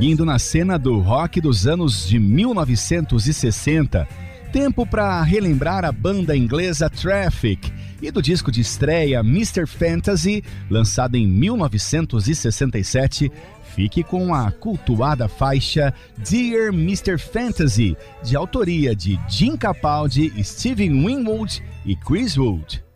Seguindo na cena do rock dos anos de 1960, tempo para relembrar a banda inglesa Traffic e do disco de estreia Mr. Fantasy, lançado em 1967, fique com a cultuada faixa Dear Mr. Fantasy, de autoria de Jim Capaldi, Steve Winwood e Chris Wood.